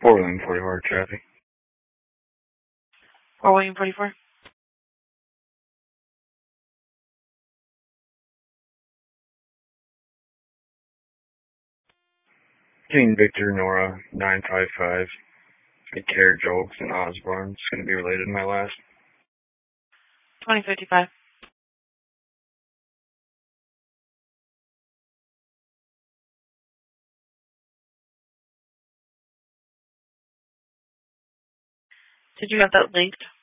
Portland, 44 traffic. 4 William 44. Between Victor, Nora, 955, and Carrot Jolks and Osborne. It's going to be related to my last. 2055. Did you have that linked?